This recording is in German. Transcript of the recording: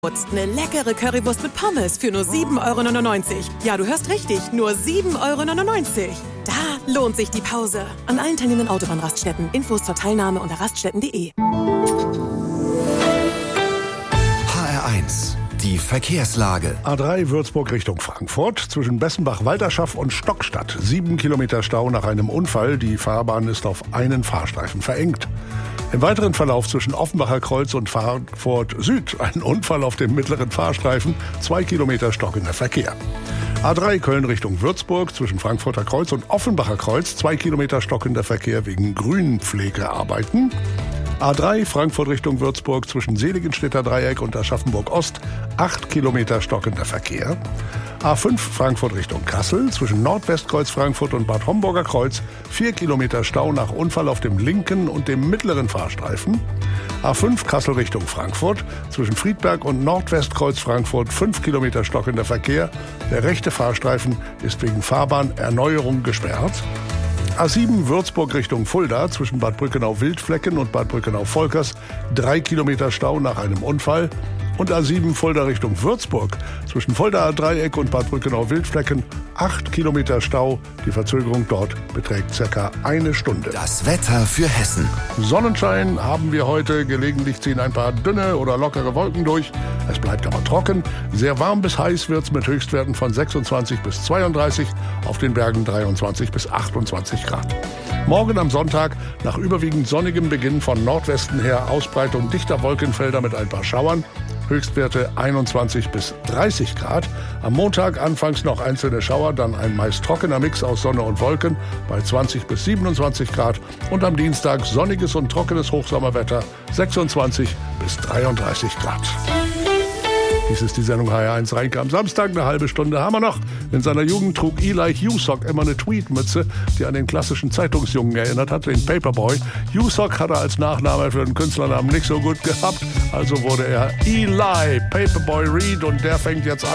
Krautz. Eine leckere Currywurst mit Pommes für nur 7,99 €. Ja, du hörst richtig, nur 7,99 €. Da lohnt sich die Pause. An allen teilnehmenden Autobahnraststätten. Infos zur Teilnahme unter raststätten.de. HR1, die Verkehrslage. A3 Würzburg Richtung Frankfurt. Zwischen Bessenbach-Walterschaft und Stockstadt. 7 Kilometer Stau nach einem Unfall. Die Fahrbahn ist auf einen Fahrstreifen verengt. Im weiteren Verlauf zwischen Offenbacher Kreuz und Frankfurt Süd ein Unfall auf dem mittleren Fahrstreifen. 2 Kilometer stockender Verkehr. A3 Köln Richtung Würzburg zwischen Frankfurter Kreuz und Offenbacher Kreuz. 2 Kilometer stockender Verkehr wegen Grünpflegearbeiten. A3 Frankfurt Richtung Würzburg zwischen Seligenstädter Dreieck und Aschaffenburg Ost 8 Kilometer stockender Verkehr. A5 Frankfurt Richtung Kassel zwischen Nordwestkreuz Frankfurt und Bad Homburger Kreuz 4 Kilometer Stau nach Unfall auf dem linken und dem mittleren Fahrstreifen. A5 Kassel Richtung Frankfurt zwischen Friedberg und Nordwestkreuz Frankfurt 5 Kilometer stockender Verkehr. Der rechte Fahrstreifen ist wegen Fahrbahnerneuerung gesperrt. A7 Würzburg Richtung Fulda zwischen Bad Brückenau-Wildflecken und Bad Brückenau-Volkers 3 Kilometer Stau nach einem Unfall. Und A7 Fulda Richtung Würzburg zwischen Fuldaer Dreieck und Bad Brückenau-Wildflecken 8 Kilometer Stau. Die Verzögerung dort beträgt circa eine Stunde. Das Wetter für Hessen. Sonnenschein haben wir heute. Gelegentlich ziehen ein paar dünne oder lockere Wolken durch. Es bleibt aber trocken. Sehr warm bis heiß wird's mit Höchstwerten von 26 bis 32. Auf den Bergen 23 bis 28 Grad. Morgen am Sonntag nach überwiegend sonnigem Beginn von Nordwesten her Ausbreitung dichter Wolkenfelder mit ein paar Schauern. Höchstwerte 21 bis 30 Grad. Am Montag anfangs noch einzelne Schauer, dann ein meist trockener Mix aus Sonne und Wolken bei 20 bis 27 Grad. Und am Dienstag sonniges und trockenes Hochsommerwetter 26 bis 33 Grad. Dies ist die Sendung HR1 Rheinke. Am Samstag eine halbe Stunde haben wir noch. In seiner Jugend trug Eli Husock immer eine Tweedmütze, die an den klassischen Zeitungsjungen erinnert hat, den Paperboy. Husock hat er als Nachname für den Künstlernamen nicht so gut gehabt. Also wurde er Eli Paperboy Reed und der fängt jetzt an.